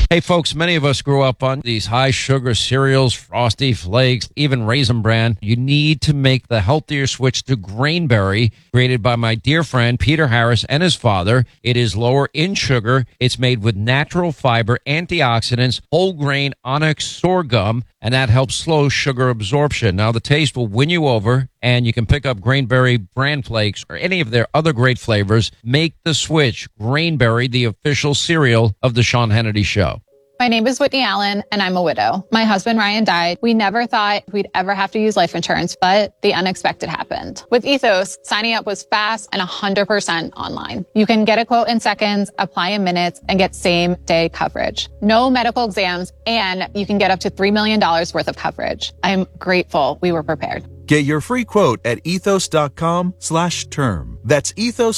Hey, folks, many of us grew up on these high-sugar cereals, Frosty Flakes, even Raisin Bran. You need to make the healthier switch to Grainberry, created by my dear friend Peter Harris and his father. It is lower in sugar. It's made with natural fiber, antioxidants, whole grain onyx sorghum, and that helps slow sugar absorption. Now, the taste will win you over, and you can pick up Grainberry Bran Flakes or any of their other great flavors. Make the switch. Grainberry, the official cereal of the Sean Hannity Show. My name is Whitney Allen, and I'm a widow. My husband, Ryan, died. We never thought we'd ever have to use life insurance, but the unexpected happened. With Ethos, signing up was fast and 100% online. You can get a quote in seconds, apply in minutes, and get same-day coverage. No medical exams, and you can get up to $3 million worth of coverage. I'm grateful we were prepared. Get your free quote at ethos.com/term. That's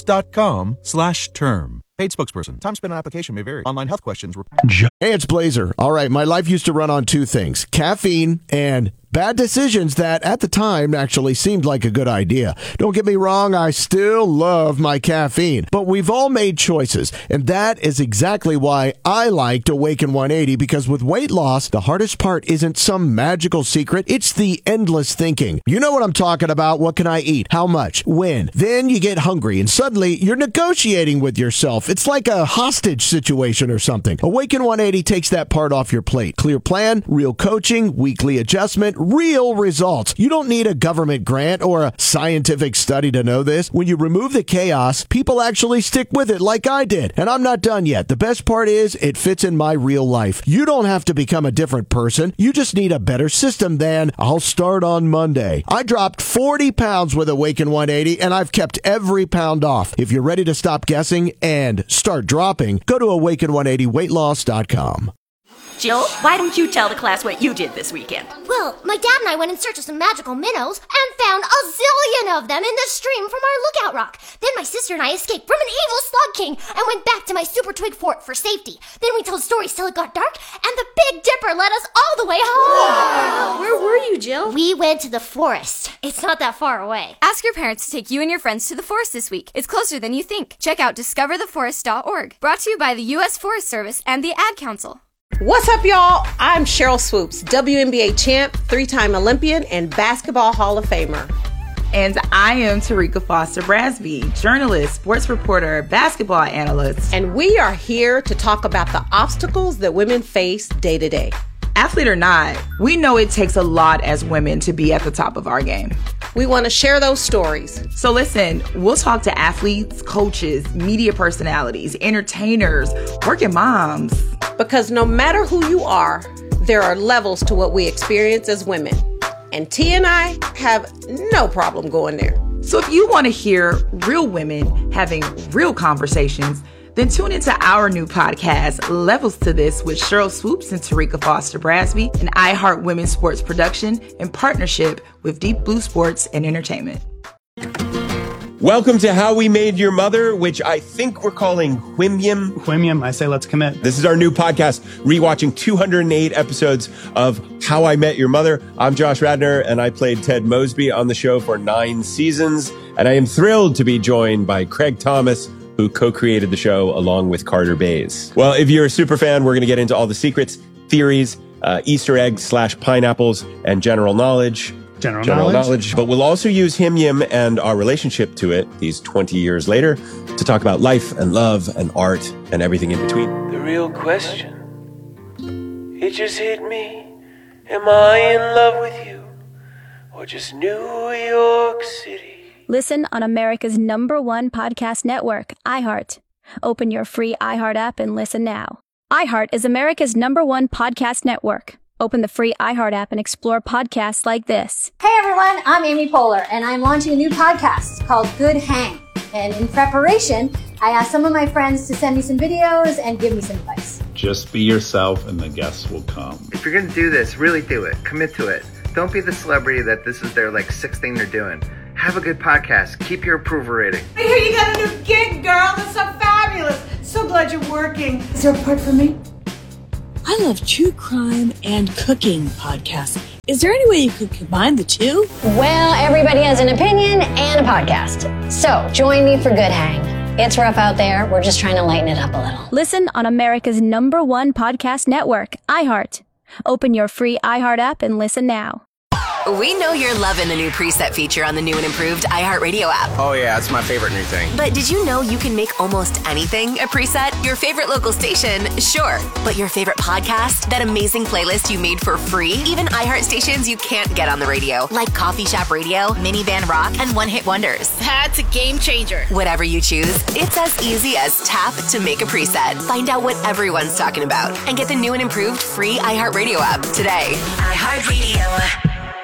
ethos.com/term. Paid spokesperson. Time spent on application may vary. Online health questions. Hey, it's Blazer. All right, my life used to run on two things: caffeine and bad decisions that at the time actually seemed like a good idea. Don't get me wrong, I still love my caffeine, but we've all made choices, and that is exactly why I liked Awaken 180, because with weight loss, the hardest part isn't some magical secret, it's the endless thinking. You know what I'm talking about. What can I eat? How much? When? Then you get hungry, and suddenly you're negotiating with yourself. It's like a hostage situation or something. Awaken 180 takes that part off your plate. Clear plan, real coaching, weekly adjustment, real results. You don't need a government grant or a scientific study to know this. When you remove the chaos, people actually stick with it like I did. And I'm not done yet. The best part is it fits in my real life. You don't have to become a different person. You just need a better system than I'll start on Monday. I dropped 40 pounds with Awaken 180 and I've kept every pound off. If you're ready to stop guessing and start dropping, go to awaken180weightloss.com. Jill, why don't you tell the class what you did this weekend? Well, my dad and I went in search of some magical minnows and found a zillion of them in the stream from our lookout rock. Then my sister and I escaped from an evil slug king and went back to my super twig fort for safety. Then we told stories till it got dark, and the Big Dipper led us all the way home. Wow. Where were you, Jill? We went to the forest. It's not that far away. Ask your parents to take you and your friends to the forest this week. It's closer than you think. Check out discovertheforest.org. Brought to you by the U.S. Forest Service and the Ad Council. What's up, y'all? I'm Cheryl Swoops, WNBA champ, 3-time Olympian, and Basketball Hall of Famer. And I am Tarika Foster Brasby, journalist, sports reporter, basketball analyst. And we are here to talk about the obstacles that women face day to day. Athlete or not, we know it takes a lot as women to be at the top of our game. We want to share those stories. So listen, we'll talk to athletes, coaches, media personalities, entertainers, working moms. Because no matter who you are, there are levels to what we experience as women. And T and I have no problem going there. So if you want to hear real women having real conversations, then tune into our new podcast, Levels to This, with Cheryl Swoops and Tarika Foster Brasby, an iHeart Women's Sports production in partnership with Deep Blue Sports and Entertainment. Welcome to How We Made Your Mother, which I think we're calling Whimyam. Whimyam, I say let's commit. This is our new podcast, rewatching 208 episodes of How I Met Your Mother. I'm Josh Radnor, and I played Ted Mosby on the show for 9 seasons. And I am thrilled to be joined by Craig Thomas, who co-created the show along with Carter Bays. Well, if you're a super fan, we're going to get into all the secrets, theories, Easter eggs / pineapples, and general knowledge. General knowledge. But we'll also use Whimyam and our relationship to it these 20 years later to talk about life and love and art and everything in between. The real question, it just hit me. Am I in love with you or just New York City? Listen on America's #1 podcast network, iHeart. Open your free iHeart app and listen now. iHeart is America's #1 podcast network. Open the free iHeart app and explore podcasts like this. Hey everyone, I'm Amy Poehler, and I'm launching a new podcast called Good Hang. And in preparation, I asked some of my friends to send me some videos and give me some advice. Just be yourself and the guests will come. If you're going to do this, really do it. Commit to it. Don't be the celebrity that this is their sixth thing they're doing. Have a good podcast. Keep your approval rating. I hear you got a new gig, girl. That's so fabulous. So glad you're working. Is there a part for me? I love true crime and cooking podcasts. Is there any way you could combine the two? Well, everybody has an opinion and a podcast. So join me for Good Hang. It's rough out there. We're just trying to lighten it up a little. Listen on America's #1 podcast network, iHeart. Open your free iHeart app and listen now. We know you're loving the new preset feature on the new and improved iHeartRadio app. Oh, yeah, it's my favorite new thing. But did you know you can make almost anything a preset? Your favorite local station, sure. But your favorite podcast? That amazing playlist you made for free? Even iHeart stations you can't get on the radio, like Coffee Shop Radio, Minivan Rock, and One Hit Wonders. That's a game changer. Whatever you choose, it's as easy as tap to make a preset. Find out what everyone's talking about and get the new and improved free iHeartRadio app today. iHeartRadio.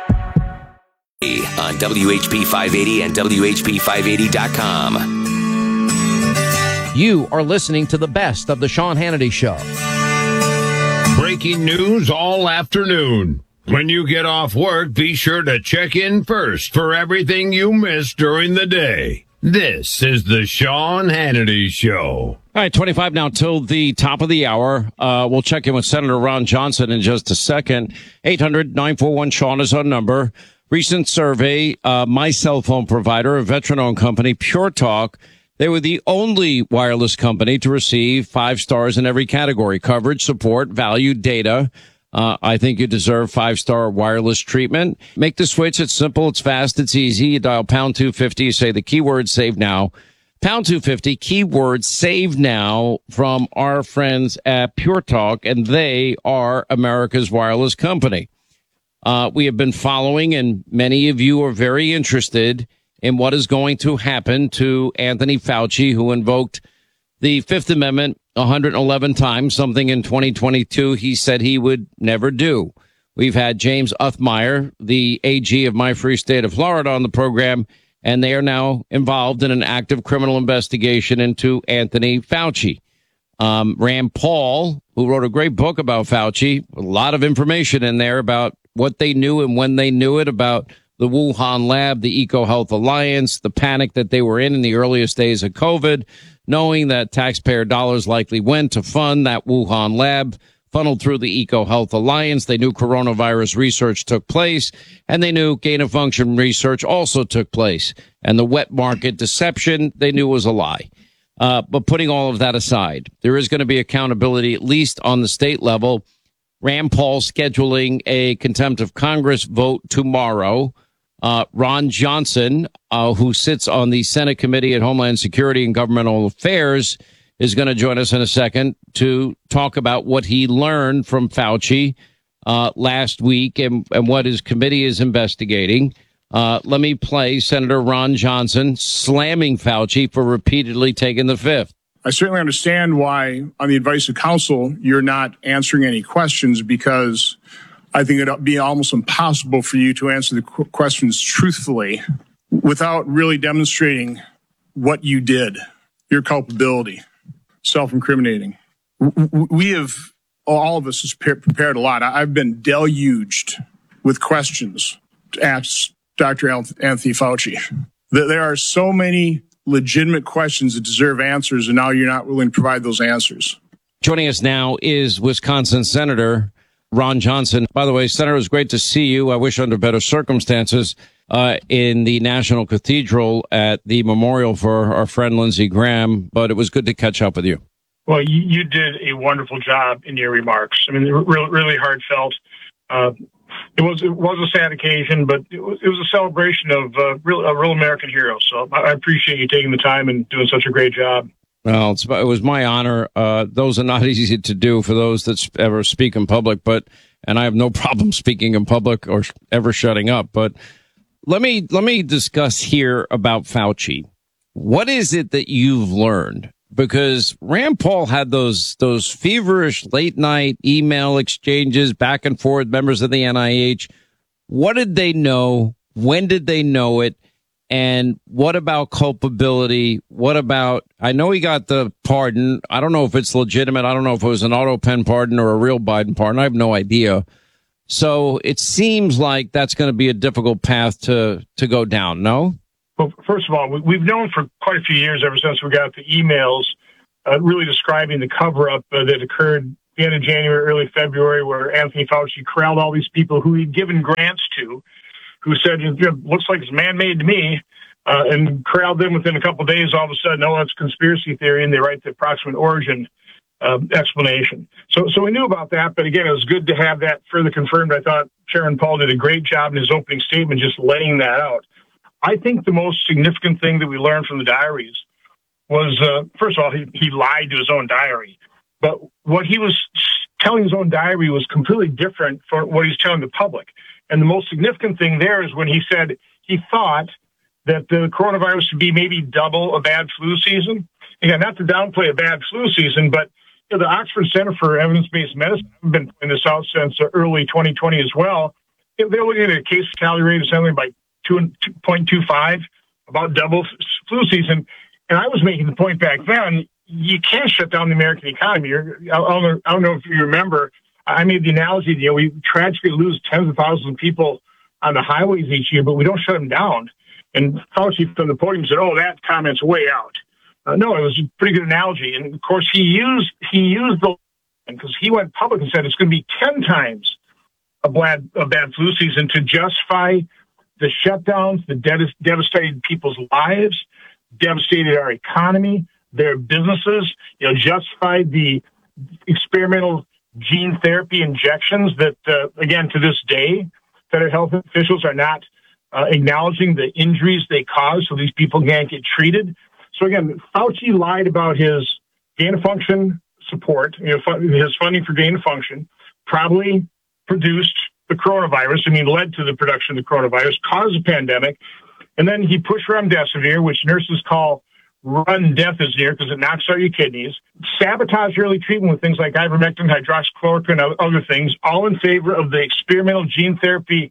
On WHP 580 and WHP580.com. You are listening to the best of the Sean Hannity Show. Breaking news all afternoon. When you get off work, be sure to check in first for everything you missed during the day. This is the Sean Hannity Show. All right, 25 now till the top of the hour. We'll check in with Senator Ron Johnson in just a second. 800-941-SEAN is our number. Recent survey, my cell phone provider, a veteran-owned company, Pure Talk, they were the only wireless company to receive 5 stars in every category: coverage, support, value, data. I think you deserve 5-star wireless treatment. Make the switch. It's simple. It's fast. It's easy. You dial pound 250. You say the keyword save now. Pound 250, keyword save now from our friends at Pure Talk, and they are America's wireless company. We have been following, and many of you are very interested in what is going to happen to Anthony Fauci, who invoked the Fifth Amendment 111 times, something in 2022 he said he would never do. We've had James Uthmeyer, the AG of my free state of Florida, on the program, and they are now involved in an active criminal investigation into Anthony Fauci. Rand Paul, who wrote a great book about Fauci, a lot of information in there about what they knew and when they knew it, about the Wuhan lab, the EcoHealth Alliance, the panic that they were in the earliest days of COVID, knowing that taxpayer dollars likely went to fund that Wuhan lab, funneled through the EcoHealth Alliance. They knew coronavirus research took place, and they knew gain-of-function research also took place. And the wet market deception, they knew was a lie. But putting all of that aside, there is going to be accountability, at least on the state level. Rand Paul scheduling a contempt of Congress vote tomorrow. Ron Johnson, who sits on the Senate Committee on Homeland Security and Governmental Affairs, is going to join us in a second to talk about what he learned from Fauci last week and what his committee is investigating. Let me play Senator Ron Johnson slamming Fauci for repeatedly taking the Fifth. I certainly understand why, on the advice of counsel, you're not answering any questions, because I think it'd be almost impossible for you to answer the questions truthfully without really demonstrating what you did, your culpability, self-incriminating. We have, all of us, has prepared a lot. I've been deluged with questions to ask Dr. Anthony Fauci. There are so many legitimate questions that deserve answers, and now you're not willing to provide those answers. Joining us now is Wisconsin Senator Ron Johnson. By the way, Senator, it was great to see you. I wish under better circumstances in the National Cathedral at the memorial for our friend Lindsey Graham, but it was good to catch up with you. Well, you did a wonderful job in your remarks. I mean, really heartfelt. It was a sad occasion, but it was a celebration of a real American hero. So I appreciate you taking the time and doing such a great job. Well, it was my honor. Those are not easy to do for those that ever speak in public, and I have no problem speaking in public or ever shutting up. But let me discuss here about Fauci. What is it that you've learned? Because Rand Paul had those feverish late night email exchanges back and forth, members of the NIH. What did they know? When did they know it? And what about culpability? What about, I know he got the pardon. I don't know if it's legitimate. I don't know if it was an auto pen pardon or a real Biden pardon. I have no idea. So it seems like that's going to be a difficult path to go down. No? Well, first of all, we've known for quite a few years, ever since we got the emails, really describing the cover-up that occurred the end of January, early February, where Anthony Fauci corralled all these people who he'd given grants to, who said, it looks like it's man-made to me, and corralled them within a couple of days. All of a sudden, oh, it's conspiracy theory, and they write the approximate origin explanation. So we knew about that, but again, it was good to have that further confirmed. I thought Chairman Paul did a great job in his opening statement, just laying that out. I think the most significant thing that we learned from the diaries was, first of all, he lied to his own diary. But what he was telling his own diary was completely different from what he's telling the public. And the most significant thing there is when he said he thought that the coronavirus would be maybe double a bad flu season. Again, not to downplay a bad flu season, but the Oxford Center for Evidence-Based Medicine, I've been pointing this out since early 2020 as well. They're looking at a case fatality rate of something by 2.25, about double flu season. And I was making the point back then, you can't shut down the American economy. I don't know if you remember, I made the analogy, we tragically lose tens of thousands of people on the highways each year, but we don't shut them down. And Fauci from the podium said, oh, that comment's way out. No, it was a pretty good analogy. And of course, he used the, because he went public and said it's going to be 10 times a bad flu season to justify the shutdowns, the devastated people's lives, devastated our economy, their businesses, justified the experimental gene therapy injections that, again, to this day, federal health officials are not acknowledging the injuries they cause so these people can't get treated. So again, Fauci lied about his gain of function support, his funding for gain of function, probably produced the coronavirus, led to the production of the coronavirus, caused a pandemic, and then he pushed remdesivir, which nurses call run death is near because it knocks out your kidneys, sabotage early treatment with things like ivermectin, hydroxychloroquine, and other things, all in favor of the experimental gene therapy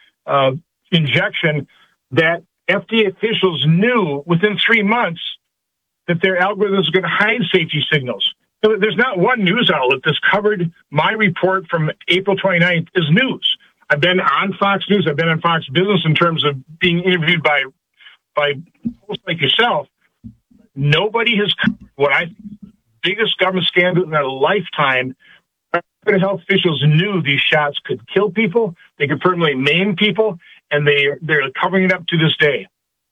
injection that FDA officials knew within 3 months that their algorithms are going to hide safety signals. There's not one news outlet that's covered my report from April 29th as news. I've been on Fox News. I've been on Fox Business in terms of being interviewed by hosts like yourself. Nobody has covered what I think is the biggest government scandal in their lifetime. Health officials knew these shots could kill people. They could permanently maim people, and they're covering it up to this day.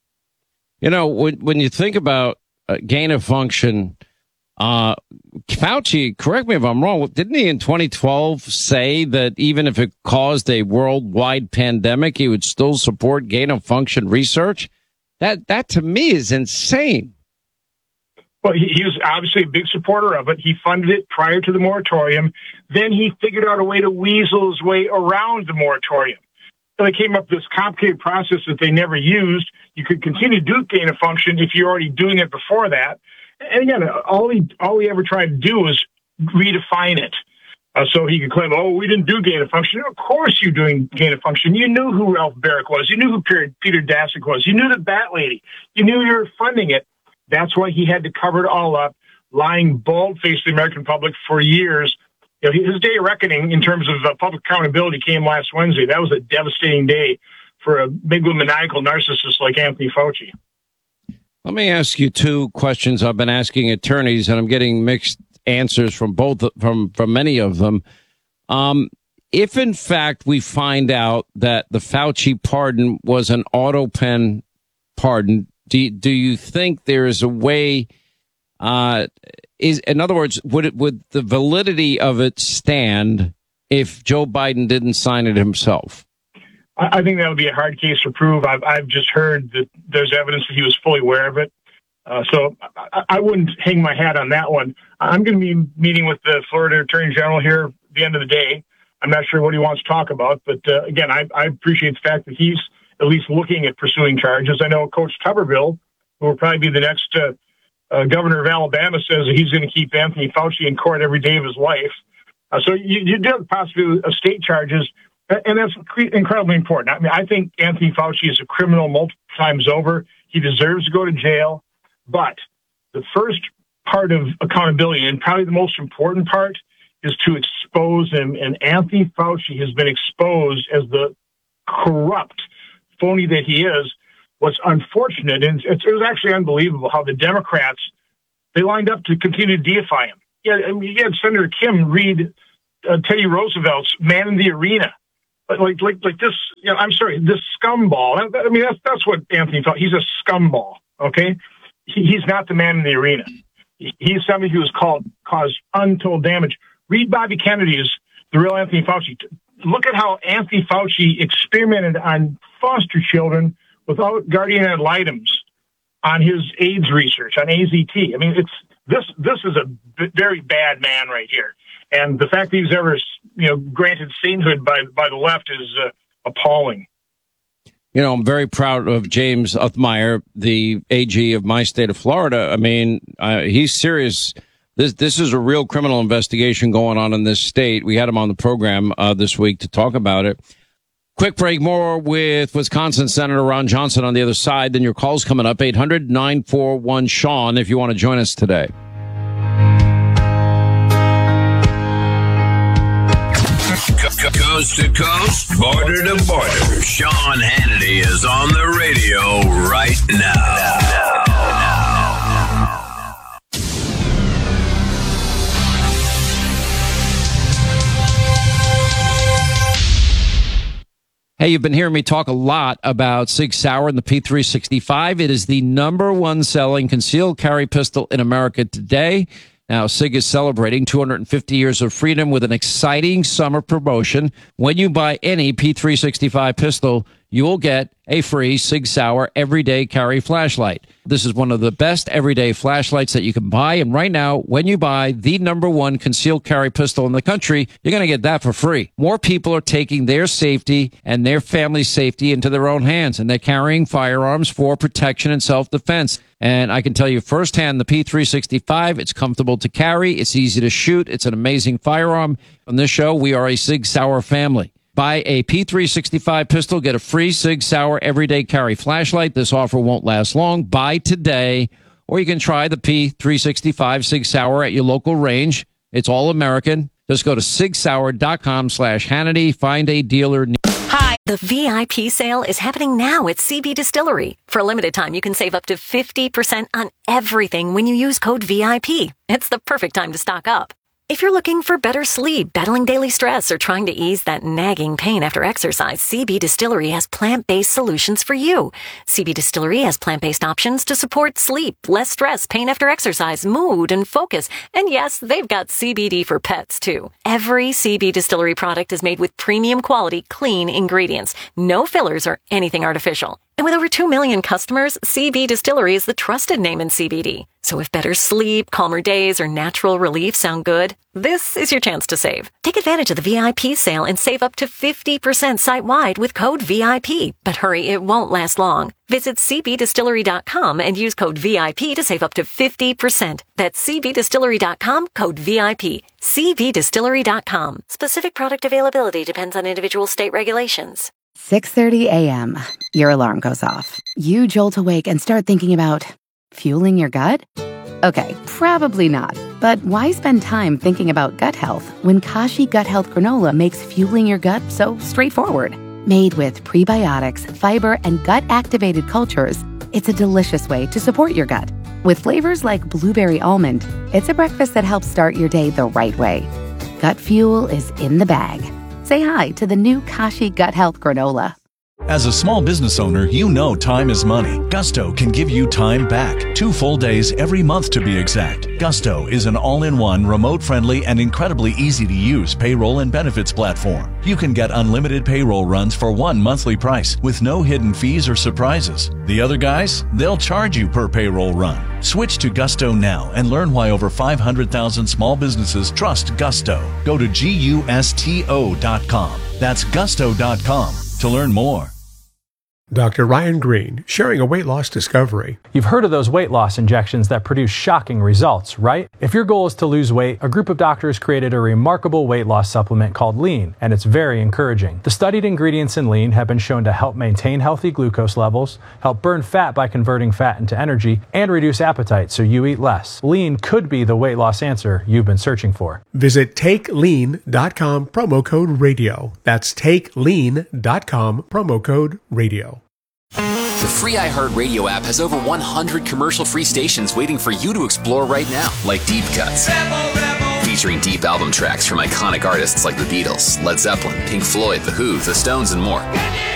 When you think about gain of function, Fauci, correct me if I'm wrong, didn't he in 2012 say that even if it caused a worldwide pandemic, he would still support gain of function research? That to me is insane. Well, he was obviously a big supporter of it. He funded it prior to the moratorium. Then he figured out a way to weasel his way around the moratorium. So they came up with this complicated process that they never used. You could continue to do gain of function if you're already doing it before that. And again, all he ever tried to do was redefine it. So he could claim, oh, we didn't do gain of function. Of course you're doing gain of function. You knew who Ralph Barrick was. You knew who Peter Daszak was. You knew the Bat Lady. You knew you were funding it. That's why he had to cover it all up, lying bald-faced to the American public for years. His day of reckoning in terms of public accountability came last Wednesday. That was a devastating day for a megalomaniacal narcissist like Anthony Fauci. Let me ask you two questions I've been asking attorneys, and I'm getting mixed answers from many of them. If, in fact, we find out that the Fauci pardon was an auto pen pardon, do you think there is a way, in other words, would the validity of it stand if Joe Biden didn't sign it himself? I think that would be a hard case to prove. I've just heard that there's evidence that he was fully aware of it. So I wouldn't hang my hat on that one. I'm going to be meeting with the Florida Attorney General here at the end of the day. I'm not sure what he wants to talk about, but again, I appreciate the fact that he's at least looking at pursuing charges. I know Coach Tuberville, who will probably be the next governor of Alabama, says that he's going to keep Anthony Fauci in court every day of his life. So you do have the possibility of state charges, and that's incredibly important. I mean, I think Anthony Fauci is a criminal multiple times over. He deserves to go to jail. But the first part of accountability, and probably the most important part, is to expose him. And Anthony Fauci has been exposed as the corrupt phony that he is. What's unfortunate, and it was actually unbelievable how the Democrats, they lined up to continue to deify him. Yeah, I mean, you had Senator Kim read Teddy Roosevelt's Man in the Arena. like this, I'm sorry, this scumball. I mean, that's what Anthony Fauci, he's a scumball, okay? He's not the man in the arena. He's somebody who has caused untold damage. Read Bobby Kennedy's The Real Anthony Fauci. Look at how Anthony Fauci experimented on foster children without guardian ad litem on his AIDS research, on AZT. I mean, this is a very bad man right here. And the fact that he's ever, granted sainthood by the left is appalling. I'm very proud of James Uthmeyer, the AG of my state of Florida. I mean, he's serious. This is a real criminal investigation going on in this state. We had him on the program this week to talk about it. Quick break, more with Wisconsin Senator Ron Johnson on the other side. Then your calls coming up, 800-941-SEAN, if you want to join us today. Coast to coast, border to border, Sean Hannity is on the radio right now. Hey, you've been hearing me talk a lot about Sig Sauer and the P365. It is the #1 selling concealed carry pistol in America today. Now, Sig is celebrating 250 years of freedom with an exciting summer promotion. When you buy any P365 pistol, you will get a free Sig Sauer everyday carry flashlight. This is one of the best everyday flashlights that you can buy. And right now, when you buy the #1 concealed carry pistol in the country, you're going to get that for free. More people are taking their safety and their family's safety into their own hands, and they're carrying firearms for protection and self-defense. And I can tell you firsthand, the P365, it's comfortable to carry. It's easy to shoot. It's an amazing firearm. On this show, we are a Sig Sauer family. Buy a P365 pistol, get a free Sig Sauer everyday carry flashlight. This offer won't last long. Buy today, or you can try the P365 Sig Sauer at your local range. It's all American. Just go to sigsauer.com/Hannity. Find a dealer. Hi. The VIP sale is happening now at CB Distillery. For a limited time, you can save up to 50% on everything when you use code VIP. It's the perfect time to stock up. If you're looking for better sleep, battling daily stress, or trying to ease that nagging pain after exercise, CB Distillery has plant-based solutions for you. CB Distillery has plant-based options to support sleep, less stress, pain after exercise, mood, and focus. And yes, they've got CBD for pets, too. Every CB Distillery product is made with premium quality, clean ingredients. No fillers or anything artificial. And with over 2 million customers, CB Distillery is the trusted name in CBD. So if better sleep, calmer days, or natural relief sound good, this is your chance to save. Take advantage of the VIP sale and save up to 50% site-wide with code VIP. But hurry, it won't last long. Visit cbdistillery.com and use code VIP to save up to 50%. That's cbdistillery.com, code VIP. cbdistillery.com. Specific product availability depends on individual state regulations. 6:30 a.m. Your alarm goes off. You jolt awake and start thinking about fueling your gut? Okay, probably not. But why spend time thinking about gut health when Kashi Gut Health Granola makes fueling your gut so straightforward? Made with prebiotics, fiber, and gut-activated cultures, it's a delicious way to support your gut. With flavors like blueberry almond, it's a breakfast that helps start your day the right way. Gut fuel is in the bag. Say hi to the new Kashi Gut Health Granola. As a small business owner, you know time is money. Gusto can give you time back. 2 full days every month to be exact. Gusto is an all-in-one, remote-friendly, and incredibly easy-to-use payroll and benefits platform. You can get unlimited payroll runs for one monthly price with no hidden fees or surprises. The other guys, they'll charge you per payroll run. Switch to Gusto now and learn why over 500,000 small businesses trust Gusto. Go to GUSTO.com. That's Gusto.com to learn more. Dr. Ryan Green, sharing a weight loss discovery. You've heard of those weight loss injections that produce shocking results, right? If your goal is to lose weight, a group of doctors created a remarkable weight loss supplement called Lean, and it's very encouraging. The studied ingredients in Lean have been shown to help maintain healthy glucose levels, help burn fat by converting fat into energy, and reduce appetite so you eat less. Lean could be the weight loss answer you've been searching for. Visit TakeLean.com, promo code radio. That's TakeLean.com, promo code radio. The free iHeartRadio app has over 100 commercial-free stations waiting for you to explore right now, like Deep Cuts, featuring deep album tracks from iconic artists like the Beatles, Led Zeppelin, Pink Floyd, The Who, The Stones, and more.